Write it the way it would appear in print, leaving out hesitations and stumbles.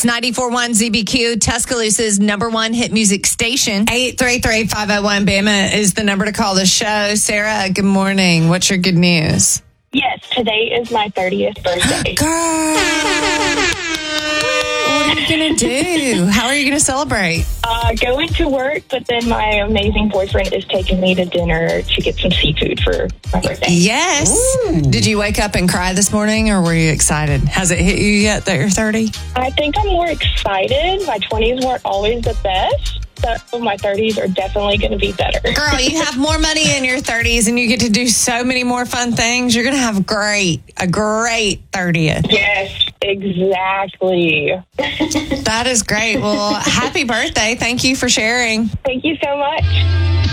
94.1 ZBQ, Tuscaloosa's number one hit music station. 833-501 Bama is the number to call the show. Sarah, good morning. What's your good news? Yes, today is my 30th birthday. Girl, what are you going to do? How are you going to celebrate? Going to work, but then my amazing boyfriend is taking me to dinner to get some seafood for my birthday. Yes. Ooh. Did you wake up and cry this morning, or were you excited? Has it hit you yet that you're 30? I think I'm more excited. My 20s weren't always the best. So my 30s are definitely going to be better. Girl, you have more money in your 30s and you get to do so many more fun things. You're going to have a great 30th. Yes, exactly. That is great. Well, happy birthday. Thank you for sharing. Thank you so much.